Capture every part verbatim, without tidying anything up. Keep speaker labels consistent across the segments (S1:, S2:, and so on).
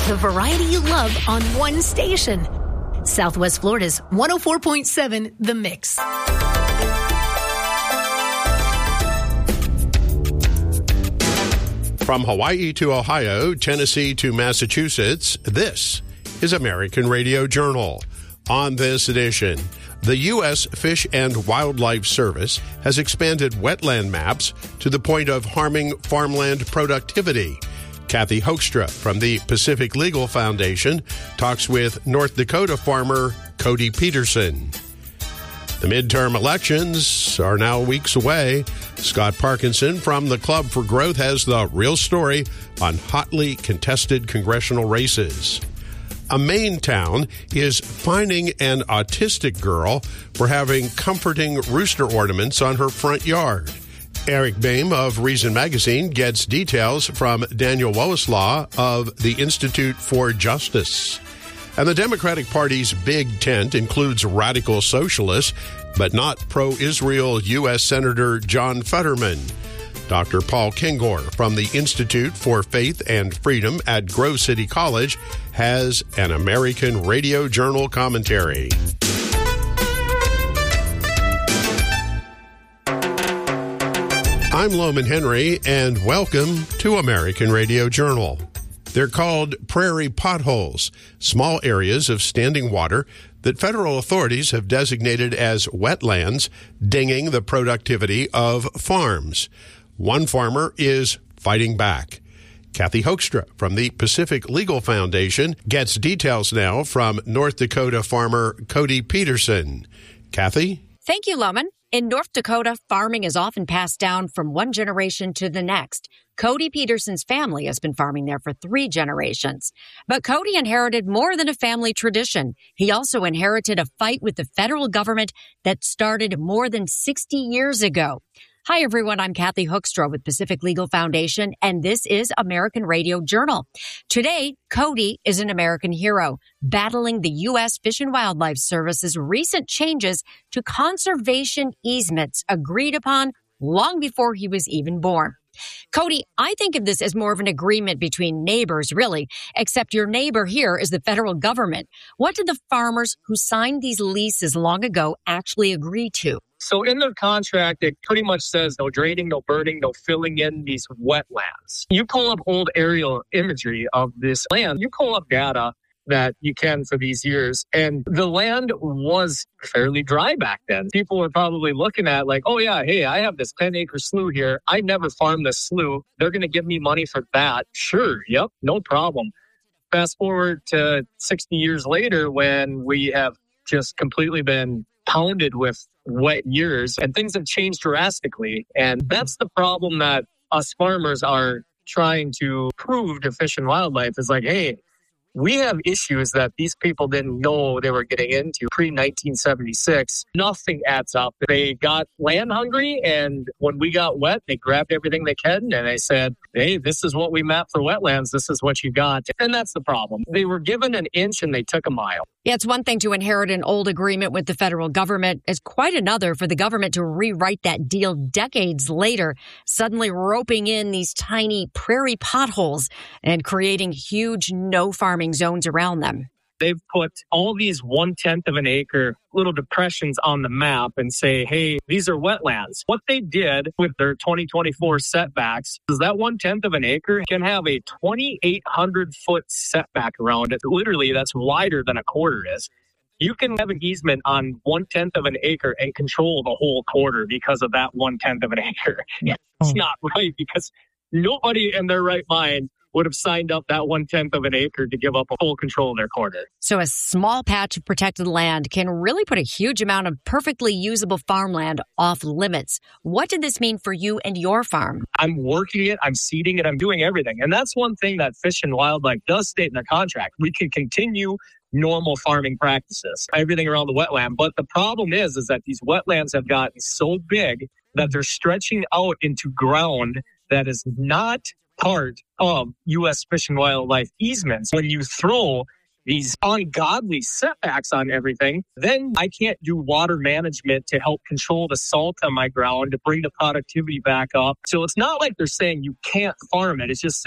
S1: The variety you love on one station. Southwest Florida's one oh four point seven The Mix.
S2: From Hawaii to Ohio, Tennessee to Massachusetts, this is American Radio Journal. On this edition, the U S Fish and Wildlife Service has expanded wetland maps to the point of harming farmland productivity. Kathy Hoekstra from the Pacific Legal Foundation talks with North Dakota farmer Cody Peterson. The midterm elections are now weeks away. Scott Parkinson from the Club for Growth has the real story on hotly contested congressional races. A Maine town is fining an autistic girl for having comforting rooster ornaments on her front yard. Eric Boehm of Reason Magazine gets details from Daniel Woeslaw of the Institute for Justice. And the Democratic Party's big tent includes radical socialists, but not pro-Israel U S Senator John Fetterman. Doctor Paul Kengor from the Institute for Faith and Freedom at Grove City College has an American Radio Journal commentary. I'm Loman Henry, and welcome to American Radio Journal. They're called prairie potholes, small areas of standing water that federal authorities have designated as wetlands, dinging the productivity of farms. One farmer is fighting back. Kathy Hoekstra from the Pacific Legal Foundation gets details now from North Dakota farmer Cody Peterson. Kathy?
S3: Thank you, Loman. In North Dakota, farming is often passed down from one generation to the next. Cody Peterson's family has been farming there for three generations. But Cody inherited more than a family tradition. He also inherited a fight with the federal government that started more than sixty years ago. Hi, everyone. I'm Kathy Hoekstra with Pacific Legal Foundation, and this is American Radio Journal. Today, Cody is an American hero, battling the U S Fish and Wildlife Service's recent changes to conservation easements agreed upon long before he was even born. Cody, I think of this as more of an agreement between neighbors, really, except your neighbor here is the federal government. What did the farmers who signed these leases long ago actually agree to?
S4: So in the contract, it pretty much says no draining, no burning, no filling in these wetlands. You pull up old aerial imagery of this land, you pull up data that you can for these years, and the land was fairly dry back then. People were probably looking at like, oh yeah, hey, I have this ten acre slough here. I never farmed this slough. They're going to give me money for that. Sure, yep, no problem. Fast forward to sixty years later when we have just completely been pounded with wet years and things have changed drastically. And that's the problem that us farmers are trying to prove to Fish and Wildlife is like, hey, we have issues that these people didn't know they were getting into pre nineteen seventy-six. Nothing adds up. They got land hungry, and when we got wet, they grabbed everything they can, and they said, hey, this is what we mapped for wetlands. This is what you got. And that's the problem. They were given an inch, and they took a mile.
S3: Yeah, it's one thing to inherit an old agreement with the federal government. It's quite another for the government to rewrite that deal decades later, suddenly roping in these tiny prairie potholes and creating huge no farming zones around them.
S4: They've put all these one-tenth of an acre little depressions on the map and say, hey, these are wetlands. What they did with their twenty twenty-four setbacks is that one-tenth of an acre can have a twenty-eight hundred foot setback around it. Literally, that's wider than a quarter is. You can have an easement on one-tenth of an acre and control the whole quarter because of that one-tenth of an acre. It's not right because nobody in their right mind would have signed up that one-tenth of an acre to give up full control of their quarter.
S3: So a small patch of protected land can really put a huge amount of perfectly usable farmland off limits. What did this mean for you and your farm?
S4: I'm working it, I'm seeding it, I'm doing everything. And that's one thing that Fish and Wildlife does state in their contract. We can continue normal farming practices, everything around the wetland. But the problem is, is that these wetlands have gotten so big that they're stretching out into ground that is not part of U S Fish and Wildlife easements. When you throw these ungodly setbacks on everything, then I can't do water management to help control the salt on my ground to bring the productivity back up. So it's not like they're saying you can't farm it. It's just saying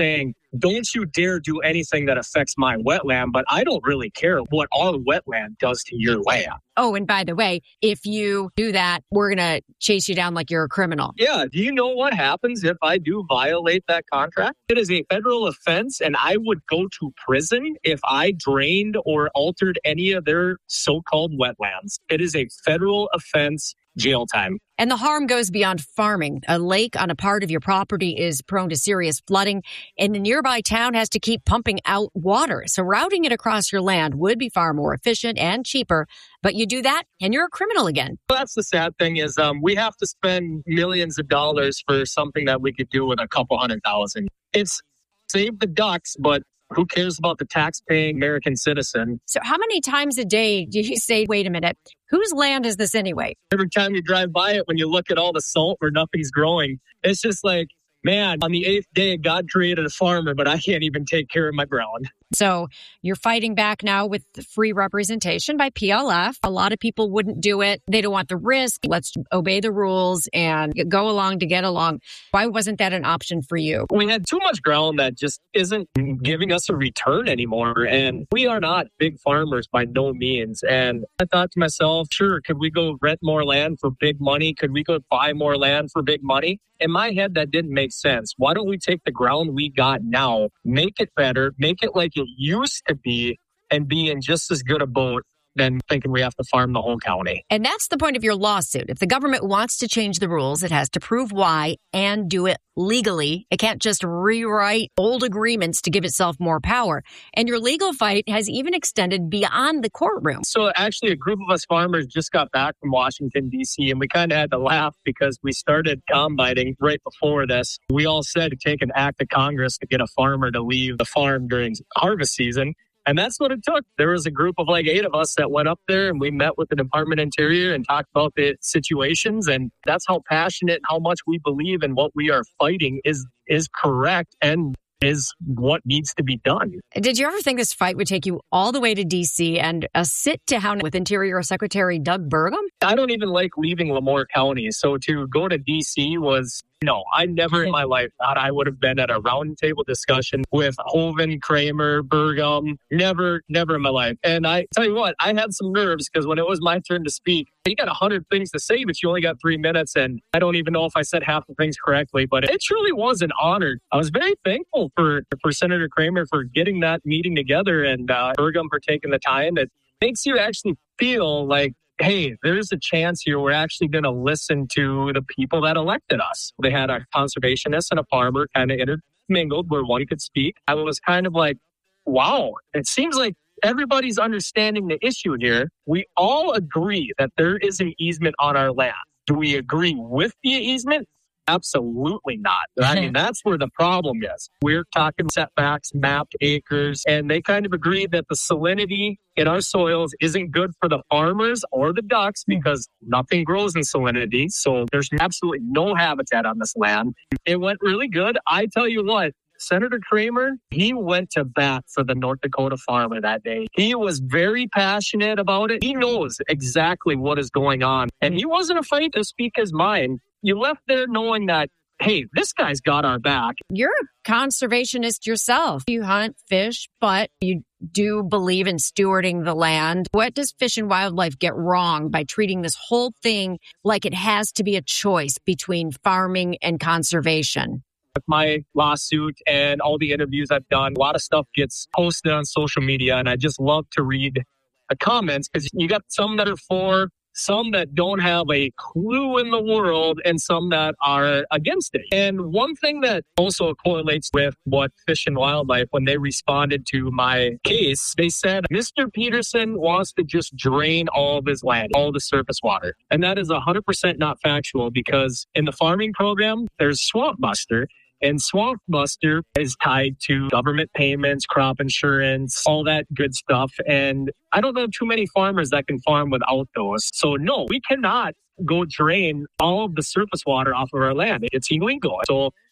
S4: don't you dare do anything that affects my wetland, but I don't really care what our wetland does to your land.
S3: Oh, and by the way, if you do that, we're going to chase you down like you're a criminal.
S4: Yeah. Do you know what happens if I do violate that contract? It is a federal offense, and I would go to prison if I drained or altered any of their so-called wetlands. It is a federal offense. Jail time.
S3: And the harm goes beyond farming. A lake on a part of your property is prone to serious flooding, and the nearby town has to keep pumping out water. So routing it across your land would be far more efficient and cheaper, but you do that and you're a criminal again.
S4: That's the sad thing is um, we have to spend millions of dollars for something that we could do with a couple hundred thousand. It's save the ducks, but who cares about the tax-paying American citizen?
S3: So how many times a day do you say, wait a minute, whose land is this anyway?
S4: Every time you drive by it, when you look at all the salt where nothing's growing, it's just like, man, on the eighth day, God created a farmer, but I can't even take care of my ground.
S3: So you're fighting back now with the free representation by P L F. A lot of people wouldn't do it. They don't want the risk. Let's obey the rules and go along to get along. Why wasn't that an option for you?
S4: We had too much ground that just isn't giving us a return anymore. And we are not big farmers by no means. And I thought to myself, sure, could we go rent more land for big money? Could we go buy more land for big money? In my head, that didn't make sense. Why don't we take the ground we got now, make it better, make it like it used to be, and be in just as good a boat than thinking we have to farm the whole county.
S3: And that's the point of your lawsuit. If the government wants to change the rules, it has to prove why and do it legally. It can't just rewrite old agreements to give itself more power. And your legal fight has even extended beyond the courtroom.
S4: So actually, a group of us farmers just got back from Washington, D C, and we kind of had to laugh because we started combining right before this. We all said to take an act of Congress to get a farmer to leave the farm during harvest season. And that's what it took. There was a group of like eight of us that went up there and we met with the Department of Interior and talked about the situations. And that's how passionate and how much we believe in what we are fighting is is correct and is what needs to be done.
S3: Did you ever think this fight would take you all the way to D C and a sit down with Interior Secretary Doug Burgum?
S4: I don't even like leaving Lemoore County. So to go to D C was, no, I never in my life thought I would have been at a roundtable discussion with Hoeven, Kramer, Burgum. Never, never in my life. And I tell you what, I had some nerves because when it was my turn to speak, you got a hundred things to say, but you only got three minutes. And I don't even know if I said half the things correctly, but it truly was an honor. I was very thankful for, for Senator Kramer for getting that meeting together and uh, Burgum for taking the time. It makes you actually feel like, hey, there's a chance here we're actually going to listen to the people that elected us. They had a conservationist and a farmer kind of intermingled where one could speak. I was kind of like, wow, it seems like everybody's understanding the issue here. We all agree that there is an easement on our land. Do we agree with the easement? Absolutely not. I mean, that's where the problem is. We're talking setbacks, mapped acres, and they kind of agree that the salinity in our soils isn't good for the farmers or the ducks because nothing grows in salinity. So there's absolutely no habitat on this land. It went really good. I tell you what, Senator Kramer, he went to bat for the North Dakota farmer that day. He was very passionate about it. He knows exactly what is going on. And he wasn't afraid to speak his mind. You left there knowing that, hey, this guy's got our back.
S3: You're a conservationist yourself. You hunt, fish, but you do believe in stewarding the land. What does Fish and Wildlife get wrong by treating this whole thing like it has to be a choice between farming and conservation?
S4: With my lawsuit and all the interviews I've done, a lot of stuff gets posted on social media, and I just love to read the comments because you got some that are for, some that don't have a clue in the world, and some that are against it. And one thing that also correlates with what Fish and Wildlife, when they responded to my case, they said, Mister Peterson wants to just drain all of his land, all the surface water. And that is one hundred percent not factual because in the farming program, there's Swamp Buster. And Swamp Buster is tied to government payments, crop insurance, all that good stuff. And I don't know too many farmers that can farm without those. So no, we cannot go drain all of the surface water off of our land. It's illegal. So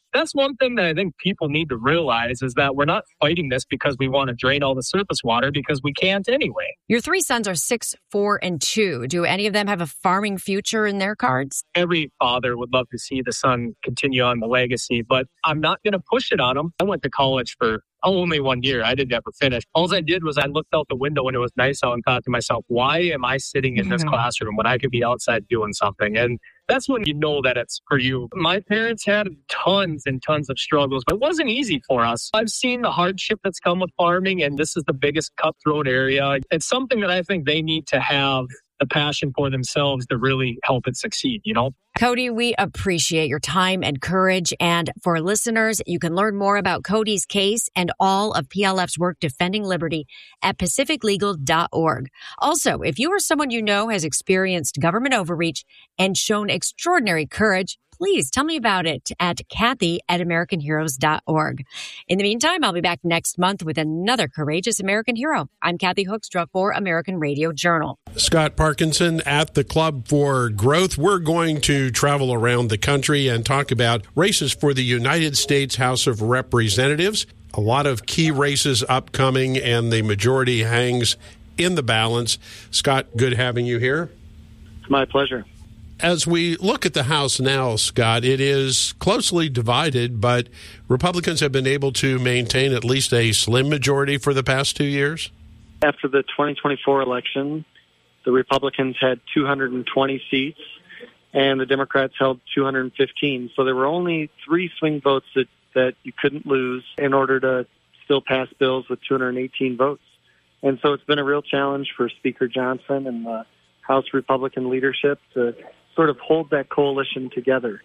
S4: That's one thing that I think people need to realize is that we're not fighting this because we want to drain all the surface water, because we can't anyway.
S3: Your three sons are six, four, and two. Do any of them have a farming future in their cards?
S4: Every father would love to see the son continue on the legacy, but I'm not going to push it on them. I went to college for only one year. I didn't ever finish. All I did was I looked out the window when it was nice out and thought to myself, why am I sitting in this classroom when I could be outside doing something? And that's when you know that it's for you. My parents had tons and tons of struggles, but it wasn't easy for us. I've seen the hardship that's come with farming, and this is the biggest cutthroat area. It's something that I think they need to have the passion for themselves to really help it succeed, you know?
S3: Cody, we appreciate your time and courage. And for listeners, you can learn more about Cody's case and all of P L F's work defending liberty at pacific legal dot org. Also, if you or someone you know has experienced government overreach and shown extraordinary courage, please tell me about it at Kathy at American Heroes dot org. In the meantime, I'll be back next month with another courageous American hero. I'm Kathy Hoekstra for American Radio Journal.
S2: Scott Parkinson at the Club for Growth. We're going to travel around the country and talk about races for the United States House of Representatives. A lot of key races upcoming, and the majority hangs in the balance. Scott, good having you here.
S5: It's my pleasure.
S2: As we look at the House now, Scott, it is closely divided, but Republicans have been able to maintain at least a slim majority for the past two years.
S5: After the twenty twenty-four election, the Republicans had two hundred twenty seats, and the Democrats held two hundred fifteen. So there were only three swing votes that, that you couldn't lose in order to still pass bills with two hundred eighteen votes. And so it's been a real challenge for Speaker Johnson and the House Republican leadership to sort of hold that coalition together.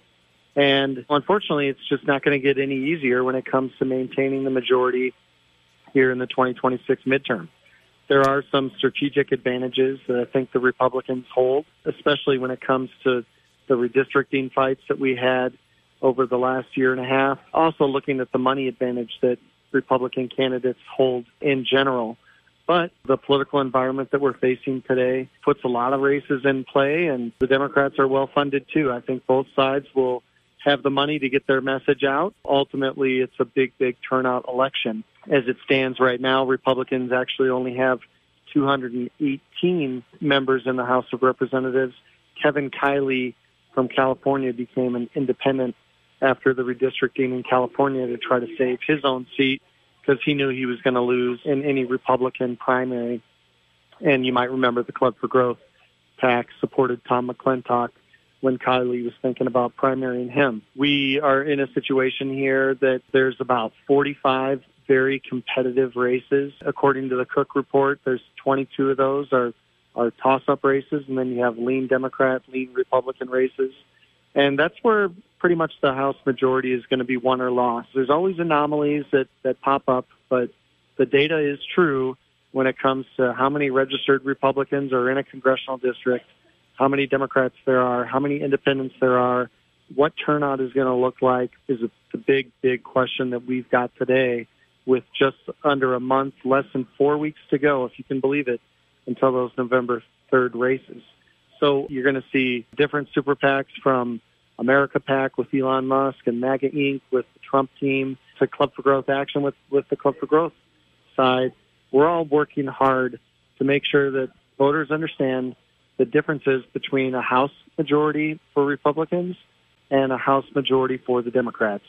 S5: And unfortunately, it's just not going to get any easier when it comes to maintaining the majority here in the twenty twenty-six midterm. There are some strategic advantages that I think the Republicans hold, especially when it comes to the redistricting fights that we had over the last year and a half. Also looking at the money advantage that Republican candidates hold in general. But the political environment that we're facing today puts a lot of races in play, and the Democrats are well-funded too. I think both sides will have the money to get their message out. Ultimately, it's a big, big turnout election. As it stands right now, Republicans actually only have two hundred eighteen members in the House of Representatives. Kevin Kiley from California became an independent after the redistricting in California to try to save his own seat, because he knew he was going to lose in any Republican primary. And you might remember the Club for Growth PAC supported Tom McClintock when Kiley was thinking about primarying him. We are in a situation here that there's about forty-five very competitive races. According to the Cook report, there's twenty-two of those are, are toss-up races, and then you have lean Democrat, lean Republican races. And that's where pretty much the House majority is going to be won or lost. There's always anomalies that, that pop up, but the data is true when it comes to how many registered Republicans are in a congressional district, how many Democrats there are, how many independents there are, what turnout is going to look like is a, the big, big question that we've got today with just under a month, less than four weeks to go, if you can believe it, until those November third races. So you're going to see different super PACs from America PAC with Elon Musk and MAGA Incorporated with the Trump team to Club for Growth Action with, with the Club for Growth side. We're all working hard to make sure that voters understand the differences between a House majority for Republicans and a House majority for the Democrats.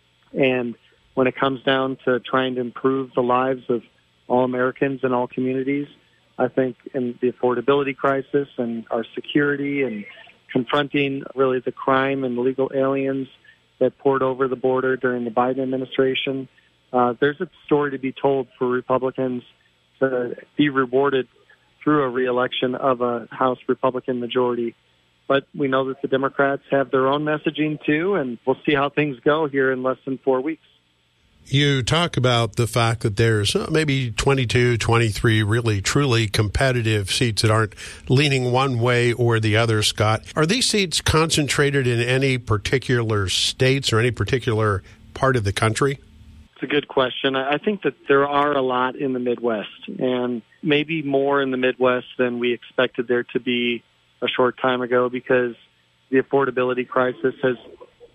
S5: And when it comes down to trying to improve the lives of all Americans and all communities, I think in the affordability crisis and our security and confronting really the crime and illegal aliens that poured over the border during the Biden administration, uh, there's a story to be told for Republicans to be rewarded through a reelection of a House Republican majority. But we know that the Democrats have their own messaging too, and we'll see how things go here in less than four weeks.
S2: You talk about the fact that there's maybe twenty-two, twenty-three really truly competitive seats that aren't leaning one way or the other, Scott. Are these seats concentrated in any particular states or any particular part of the country?
S5: It's a good question. I think that there are a lot in the Midwest, and maybe more in the Midwest than we expected there to be a short time ago, because the affordability crisis has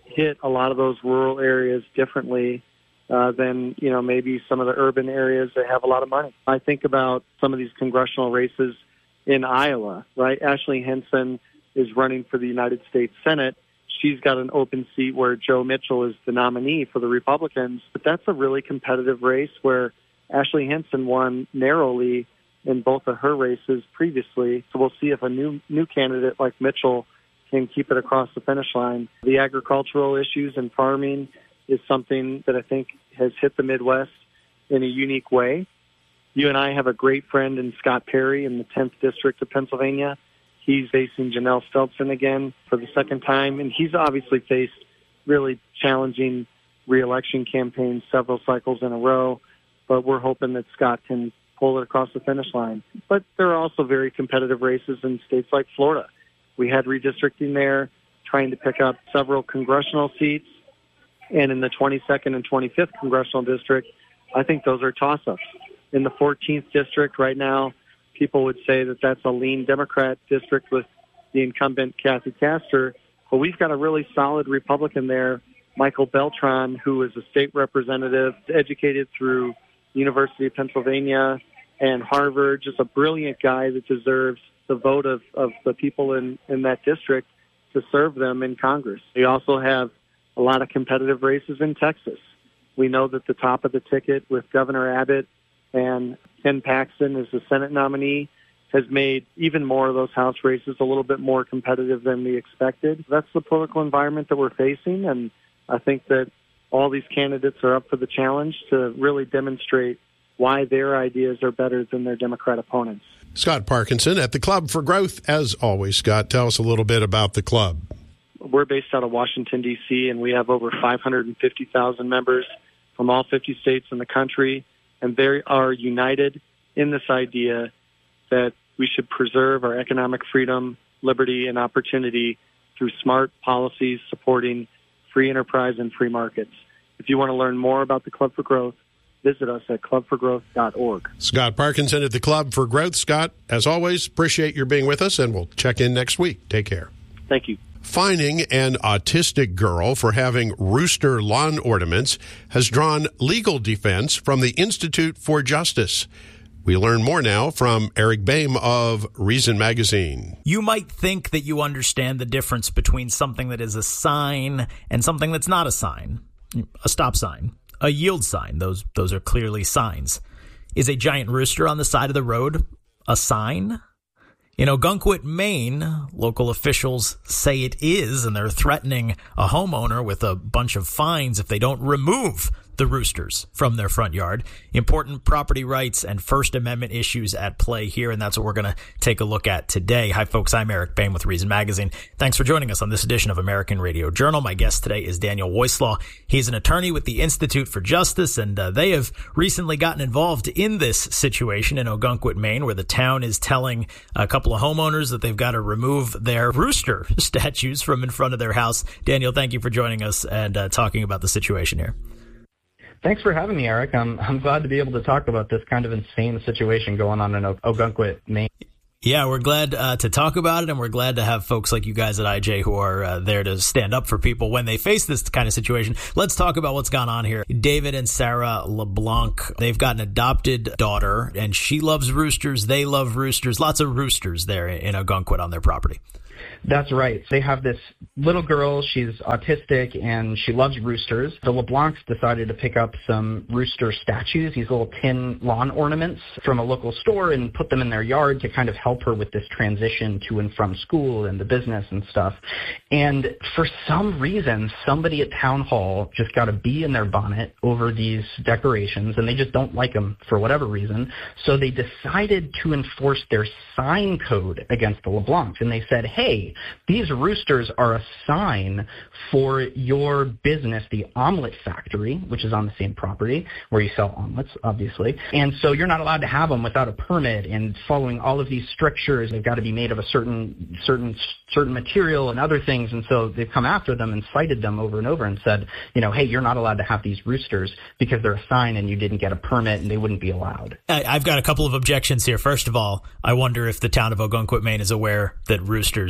S5: hit a lot of those rural areas differently uh, than, you know, maybe some of the urban areas that have a lot of money. I think about some of these congressional races in Iowa, right? Ashley Hinson is running for the United States Senate. She's got an open seat where Joe Mitchell is the nominee for the Republicans. But that's a really competitive race where Ashley Hinson won narrowly in both of her races previously. So we'll see if a new new candidate like Mitchell can keep it across the finish line. The agricultural issues and farming is something that I think has hit the Midwest in a unique way. You and I have a great friend in Scott Perry in the tenth District of Pennsylvania. He's facing Janelle Stelzner again for the second time, and he's obviously faced really challenging re-election campaigns several cycles in a row, but we're hoping that Scott can pull it across the finish line. But there are also very competitive races in states like Florida. We had redistricting there, trying to pick up several congressional seats, and in the twenty-second and twenty-fifth congressional district, I think those are toss-ups. In the fourteenth district right now, people would say that that's a lean Democrat district with the incumbent Kathy Castor, but we've got a really solid Republican there, Michael Beltran, who is a state representative, educated through the University of Pennsylvania and Harvard, just a brilliant guy that deserves the vote of, of the people in, in that district to serve them in Congress. We also have a lot of competitive races in Texas. We know that the top of the ticket with Governor Abbott and Ken Paxton as the Senate nominee has made even more of those House races a little bit more competitive than we expected. That's the political environment that we're facing, and I think that all these candidates are up for the challenge to really demonstrate why their ideas are better than their Democrat opponents.
S2: Scott Parkinson at the Club for Growth. As always, Scott, tell us a little bit about the club.
S5: We're based out of Washington, D C, and we have over five hundred fifty thousand members from all fifty states in the country, and they are united in this idea that we should preserve our economic freedom, liberty, and opportunity through smart policies supporting free enterprise and free markets. If you want to learn more about the Club for Growth, visit us at club for growth dot org.
S2: Scott Parkinson at the Club for Growth. Scott, as always, appreciate your being with us, and we'll check in next week. Take care.
S5: Thank you.
S2: Fining an autistic girl for having rooster lawn ornaments has drawn legal defense from the Institute for Justice. We learn more now from Eric Boehm of Reason Magazine.
S6: You might think that you understand the difference between something that is a sign and something that's not a sign. A stop sign, a yield sign, those those are clearly signs. Is a giant rooster on the side of the road a sign? In Ogunquit, Maine, local officials say it is, and they're threatening a homeowner with a bunch of fines if they don't remove the roosters from their front yard. Important property rights and First Amendment issues at play here, and that's what we're going to take a look at today. Hi, folks. I'm Eric Boehm with Reason Magazine. Thanks for joining us on this edition of American Radio Journal. My guest today is Daniel Woislaw. He's an attorney with the Institute for Justice, and uh, they have recently gotten involved in this situation in Ogunquit, Maine, where the town is telling a couple of homeowners that they've got to remove their rooster statues from in front of their house. Daniel, thank you for joining us and uh, talking about the situation here.
S7: Thanks for having me, Eric. I'm I'm glad to be able to talk about this kind of insane situation going on in Ogunquit, Maine.
S6: Yeah, we're glad uh, to talk about it, and we're glad to have folks like you guys at I J who are uh, there to stand up for people when they face this kind of situation. Let's talk about what's gone on here. David and Sarah LeBlanc, they've got an adopted daughter, and she loves roosters. They love roosters. Lots of roosters there in Ogunquit on their property.
S7: That's right. They have this little girl. She's autistic, and she loves roosters. The LeBlancs decided to pick up some rooster statues, these little tin lawn ornaments from a local store, and put them in their yard to kind of help her with this transition to and from school and the business and stuff. And for some reason, somebody at Town Hall just got a bee in their bonnet over these decorations, and they just don't like them for whatever reason. So they decided to enforce their sign code against the LeBlancs, and they said, hey, these roosters are a sign for your business, the Omelet Factory, which is on the same property where you sell omelets, obviously. And so you're not allowed to have them without a permit and following all of these strictures. They've got to be made of a certain certain certain material and other things. And so they've come after them and cited them over and over and said, you know, hey, you're not allowed to have these roosters because they're a sign and you didn't get a permit and they wouldn't be allowed.
S6: I've got a couple of objections here. First of all, I wonder if the town of Ogunquit, Maine is aware that roosters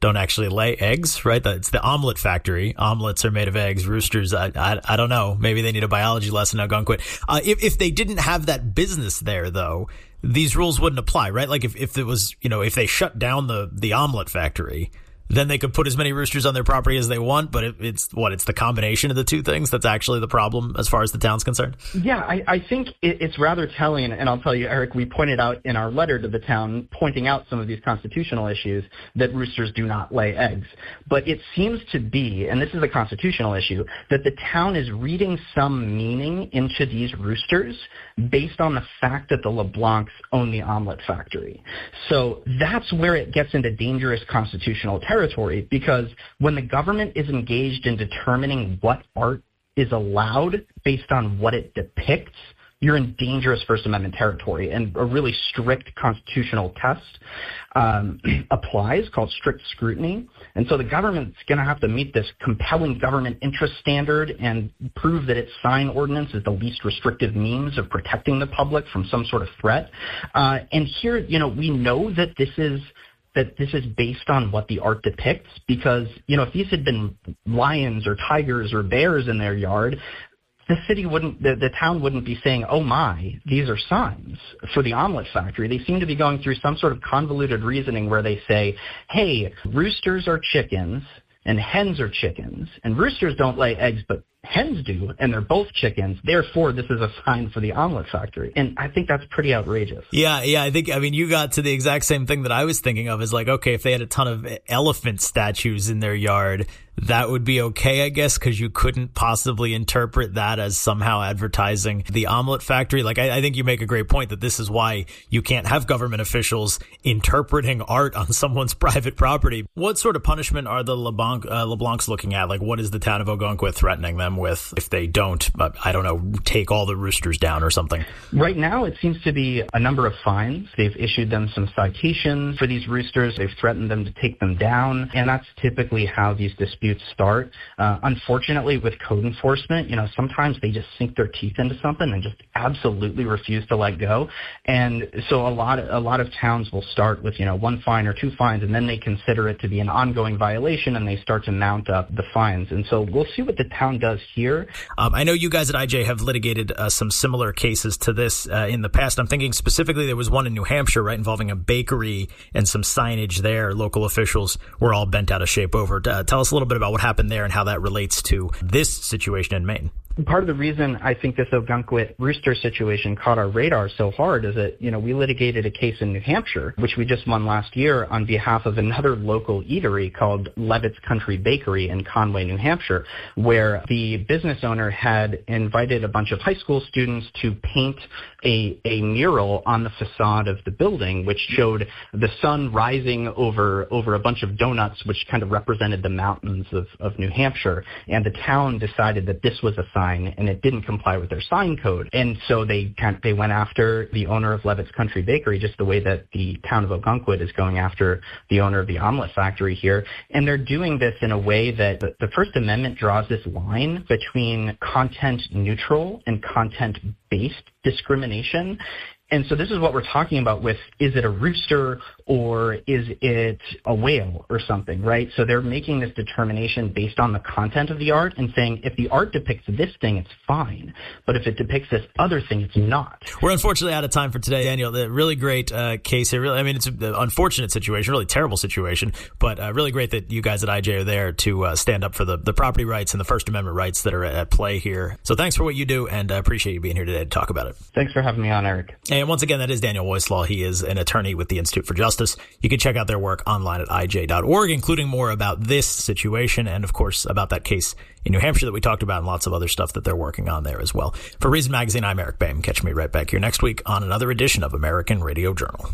S6: don't actually lay eggs, right? It's the omelet factory. Omelets are made of eggs. Roosters, I I, I don't know. Maybe they need a biology lesson at Ogunquit. Uh, if, if they didn't have that business there, though, these rules wouldn't apply, right? Like if, if it was, you know, if they shut down the, the omelet factory, then they could put as many roosters on their property as they want. But it, it's what it's the combination of the two things that's actually the problem as far as the town's concerned.
S7: Yeah, I, I think it, it's rather telling. And I'll tell you, Eric, we pointed out in our letter to the town, pointing out some of these constitutional issues, that roosters do not lay eggs. But it seems to be, and this is a constitutional issue, that the town is reading some meaning into these roosters based on the fact that the LeBlancs own the omelet factory. So that's where it gets into dangerous constitutional territory, because when the government is engaged in determining what art is allowed based on what it depicts, you're in dangerous First Amendment territory, and a really strict constitutional test um, applies called strict scrutiny. And so the government's going to have to meet this compelling government interest standard and prove that its sign ordinance is the least restrictive means of protecting the public from some sort of threat. Uh, and here, you know, we know that this is that this is based on what the art depicts, because, you know, if these had been lions or tigers or bears in their yard, the city wouldn't, the, the town wouldn't be saying, oh my, these are signs for the omelet factory. They seem to be going through some sort of convoluted reasoning where they say, hey, roosters are chickens and hens are chickens, and roosters don't lay eggs, but hens do, and they're both chickens. Therefore, this is a sign for the omelet factory. And I think that's pretty outrageous.
S6: Yeah, yeah. I think, I mean, you got to the exact same thing that I was thinking of, is like, okay, if they had a ton of elephant statues in their yard, that would be okay, I guess, because you couldn't possibly interpret that as somehow advertising the omelet factory. Like, I, I think you make a great point that this is why you can't have government officials interpreting art on someone's private property. What sort of punishment are the LeBlanc, uh, LeBlancs looking at? Like, what is the town of Ogunquit threatening them with if they don't, uh, I don't know, take all the roosters down or something?
S7: Right now, it seems to be a number of fines. They've issued them some citations for these roosters. They've threatened them to take them down. And that's typically how these disputes start. Uh, unfortunately, with code enforcement, you know, sometimes they just sink their teeth into something and just absolutely refuse to let go. And so a lot of, a lot of towns will start with, you know, one fine or two fines, and then they consider it to be an ongoing violation, and they start to mount up the fines. And so we'll see what the town does here.
S6: Um, I know you guys at I J have litigated uh, some similar cases to this uh, in the past. I'm thinking specifically there was one in New Hampshire, right, involving a bakery and some signage there. Local officials were all bent out of shape over. Uh, tell us a little bit about what happened there and how that relates to this situation in Maine.
S7: Part of the reason I think this Ogunquit rooster situation caught our radar so hard is that, you know, we litigated a case in New Hampshire, which we just won last year on behalf of another local eatery called Levitt's Country Bakery in Conway, New Hampshire, where the business owner had invited a bunch of high school students to paint a, a mural on the facade of the building, which showed the sun rising over, over a bunch of donuts, which kind of represented the mountains of, of New Hampshire. And the town decided that this was a sign, and it didn't comply with their sign code. And so they kind of, they went after the owner of Levitt's Country Bakery, just the way that the town of Ogunquit is going after the owner of the omelet factory here. And they're doing this in a way that the, the First Amendment draws this line between content neutral and content based discrimination. And so this is what we're talking about with, is it a rooster or is it a whale or something, right? So they're making this determination based on the content of the art and saying, if the art depicts this thing, it's fine. But if it depicts this other thing, it's not.
S6: We're unfortunately out of time for today, Daniel. The really great uh, case here. Really, I mean, it's an unfortunate situation, really terrible situation, but uh, really great that you guys at I J are there to uh, stand up for the, the property rights and the First Amendment rights that are at play here. So thanks for what you do, and I uh, appreciate you being here today to talk about it.
S7: Thanks for having me on, Eric.
S6: And once again, that is Daniel Woislaw. He is an attorney with the Institute for Justice. You can check out their work online at I J dot org, including more about this situation and, of course, about that case in New Hampshire that we talked about and lots of other stuff that they're working on there as well. For Reason Magazine, I'm Eric Boehm. Catch me right back here next week on another edition of American Radio Journal.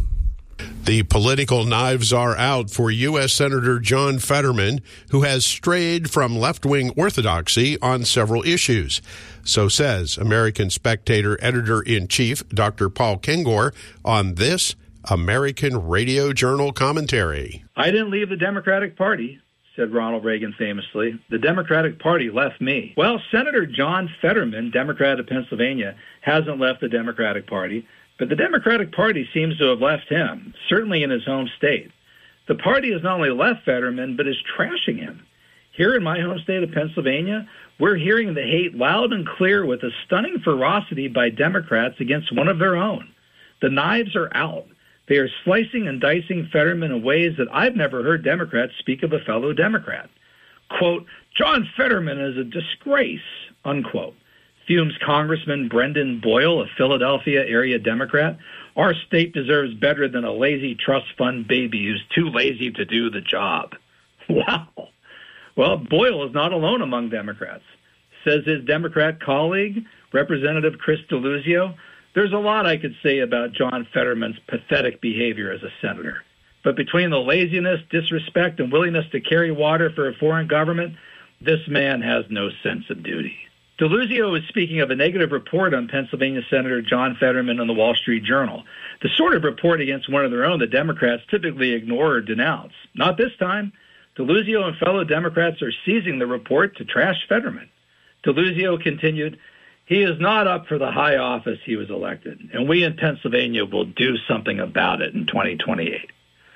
S2: The political knives are out for U S Senator John Fetterman, who has strayed from left-wing orthodoxy on several issues. So says American Spectator editor-in-chief Doctor Paul Kengor on this American Radio Journal commentary.
S8: I didn't leave the Democratic Party, said Ronald Reagan famously. The Democratic Party left me. Well, Senator John Fetterman, Democrat of Pennsylvania, hasn't left the Democratic Party, but the Democratic Party seems to have left him, certainly in his home state. The party has not only left Fetterman, but is trashing him. Here in my home state of Pennsylvania, we're hearing the hate loud and clear with a stunning ferocity by Democrats against one of their own. The knives are out. They are slicing and dicing Fetterman in ways that I've never heard Democrats speak of a fellow Democrat. Quote, John Fetterman is a disgrace, unquote. Fumes Congressman Brendan Boyle, a Philadelphia area Democrat. Our state deserves better than a lazy trust fund baby who's too lazy to do the job. Wow. Well, Boyle is not alone among Democrats. Says his Democrat colleague, Representative Chris Deluzio, there's a lot I could say about John Fetterman's pathetic behavior as a senator. But between the laziness, disrespect, and willingness to carry water for a foreign government, this man has no sense of duty. Deluzio is speaking of a negative report on Pennsylvania Senator John Fetterman in the Wall Street Journal, the sort of report against one of their own that Democrats typically ignore or denounce. Not this time. Deluzio and fellow Democrats are seizing the report to trash Fetterman. Deluzio continued, he is not up for the high office he was elected, and we in Pennsylvania will do something about it in twenty twenty-eight.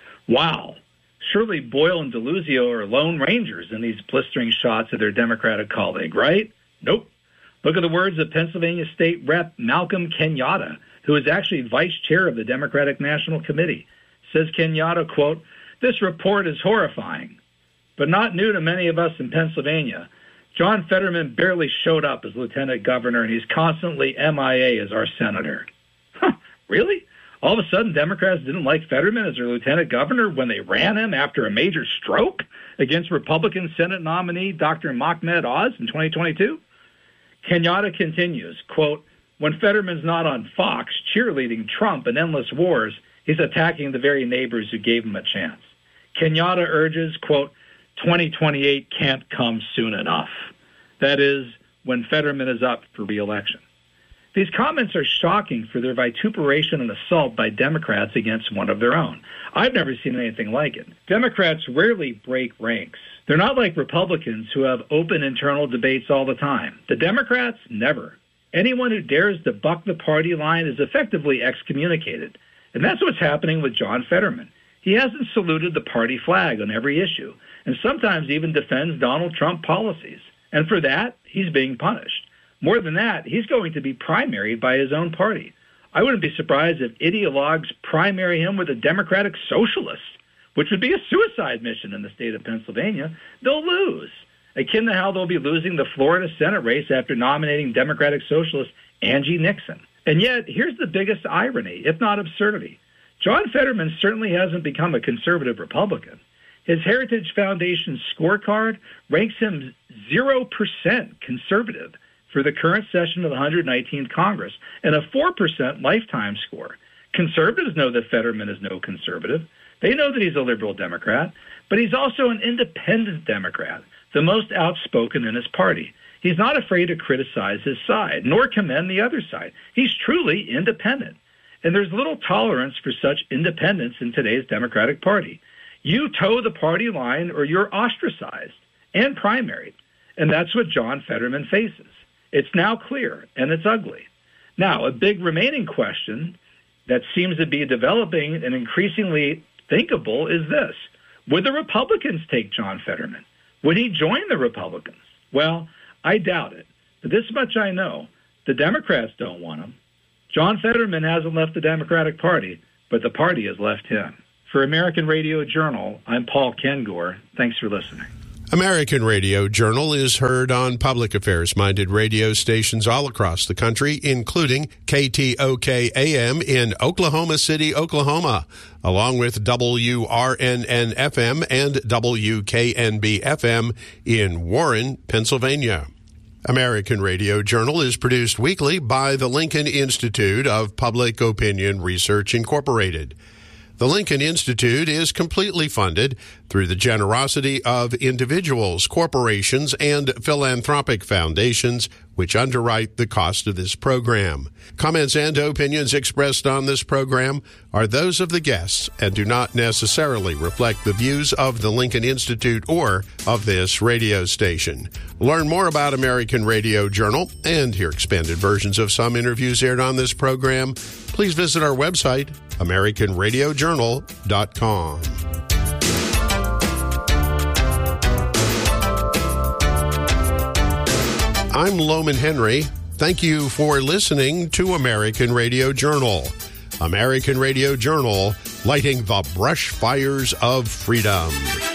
S8: Wow. Surely Boyle and Deluzio are lone rangers in these blistering shots of their Democratic colleague, right? Nope. Look at the words of Pennsylvania State Rep Malcolm Kenyatta, who is actually vice chair of the Democratic National Committee. Says Kenyatta, quote, this report is horrifying, but not new to many of us in Pennsylvania. John Fetterman barely showed up as lieutenant governor, and he's constantly M I A as our senator. Huh, really? All of a sudden, Democrats didn't like Fetterman as their lieutenant governor when they ran him after a major stroke against Republican Senate nominee Doctor Mahmoud Oz in twenty twenty-two? Kenyatta continues, quote, when Fetterman's not on Fox cheerleading Trump and endless wars, he's attacking the very neighbors who gave him a chance. Kenyatta urges, quote, twenty twenty-eight can't come soon enough. That is, when Fetterman is up for re-election. These comments are shocking for their vituperation and assault by Democrats against one of their own. I've never seen anything like it. Democrats rarely break ranks. They're not like Republicans who have open internal debates all the time. The Democrats, never. Anyone who dares to buck the party line is effectively excommunicated. And that's what's happening with John Fetterman. He hasn't saluted the party flag on every issue, and sometimes even defends Donald Trump policies. And for that, he's being punished. More than that, he's going to be primaried by his own party. I wouldn't be surprised if ideologues primary him with a Democratic socialist, which would be a suicide mission in the state of Pennsylvania. They'll lose, akin to how they'll be losing the Florida Senate race after nominating Democratic socialist Angie Nixon. And yet, here's the biggest irony, if not absurdity. John Fetterman certainly hasn't become a conservative Republican. His Heritage Foundation scorecard ranks him zero percent conservative for the current session of the one hundred nineteenth Congress, and a four percent lifetime score. Conservatives know that Fetterman is no conservative. They know that he's a liberal Democrat, but he's also an independent Democrat, the most outspoken in his party. He's not afraid to criticize his side, nor commend the other side. He's truly independent. And there's little tolerance for such independence in today's Democratic Party. You toe the party line or you're ostracized and primaried. And that's what John Fetterman faces. It's now clear, and it's ugly. Now, a big remaining question that seems to be developing and increasingly thinkable is this. Would the Republicans take John Fetterman? Would he join the Republicans? Well, I doubt it. But this much I know. The Democrats don't want him. John Fetterman hasn't left the Democratic Party, but the party has left him. For American Radio Journal, I'm Paul Kengor. Thanks for listening.
S2: American Radio Journal is heard on public affairs-minded radio stations all across the country, including K T O K A M in Oklahoma City, Oklahoma, along with W R N N F M and W K N B F M in Warren, Pennsylvania. American Radio Journal is produced weekly by the Lincoln Institute of Public Opinion Research, Incorporated. The Lincoln Institute is completely funded through the generosity of individuals, corporations, and philanthropic foundations, which underwrite the cost of this program. Comments and opinions expressed on this program are those of the guests and do not necessarily reflect the views of the Lincoln Institute or of this radio station. Learn more about American Radio Journal and hear expanded versions of some interviews aired on this program. Please visit our website, american radio journal dot com. I'm Loman Henry. Thank you for listening to American Radio Journal. American Radio Journal, lighting the brush fires of freedom.